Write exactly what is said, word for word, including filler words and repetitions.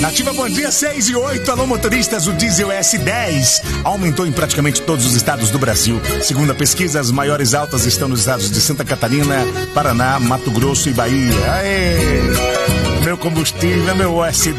Nativa, bom dia, seis e oito. Alô, motoristas, o diesel S dez aumentou em praticamente todos os estados do Brasil. Segundo a pesquisa, as maiores altas estão nos estados de Santa Catarina, Paraná, Mato Grosso e Bahia. Aê! Meu combustível, meu S